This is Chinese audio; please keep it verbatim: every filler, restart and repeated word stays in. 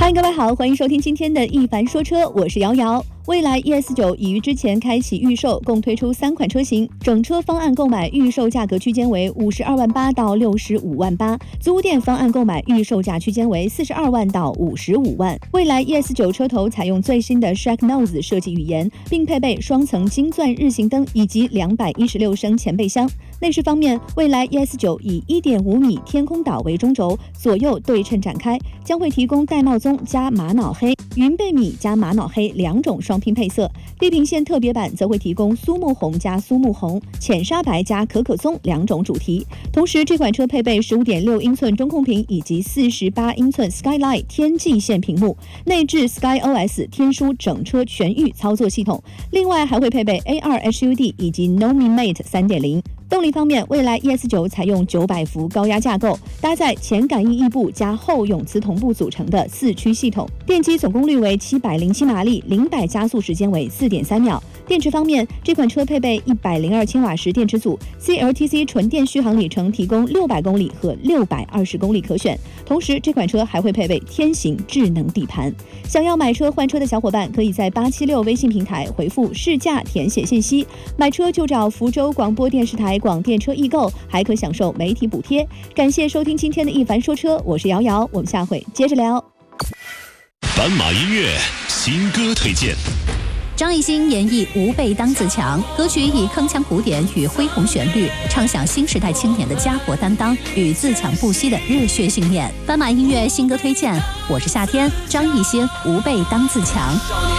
嗨，各位好，欢迎收听今天的一凡说车，我是瑶瑶。蔚来 E S 九 已于之前开启预售，共推出三款车型，整车方案购买预售价格区间为五十二万八到六十五万八，租店方案购买预售价区间为四十二万到五十五万。蔚来 E S 九 车头采用最新的 Shrek Nose 设计语言，并配备双层金钻日行灯以及两百一十六升前备箱。内饰方面，蔚来 E S 九 以 一点五米天空岛为中轴，左右对称展开，将会提供玳瑁棕加玛瑙黑、云贝米加玛瑙黑两种双拼配色。地平线特别版则会提供苏木红加苏木红、浅沙白加可可棕两种主题。同时，这款车配备 十五点六英寸中控屏以及四十八英寸 Skyline 天际线屏幕，内置 SkyOS 天书整车全域操作系统。另外还会配备 A 二 H U D 以及 Nomimate 三点零。动力方面，蔚来 E S 九 采用九百伏高压架构，搭载前感应翼部加后永磁同步组成的四驱系统，电机总功率为七百零七马力，零百加速时间为 四点三秒。电池方面，这款车配备一百零二千瓦时电池组 ，C L T C 纯电续航里程提供六百公里和六百二十公里可选。同时，这款车还会配备天行智能底盘。想要买车换车的小伙伴，可以在八七六微信平台回复试驾填写信息，买车就找福州广播电视台广电车易购，还可享受媒体补贴。感谢收听今天的一凡说车，我是瑶瑶，我们下回接着聊。 斑马音乐新歌推荐。 张艺兴演绎《吾辈当自强》，歌曲以铿锵古典与恢宏旋律，唱响新时代青年的家国担当与自强不息的热血信念。斑马音乐新歌推荐，我是夏天，张艺兴《吾辈当自强》。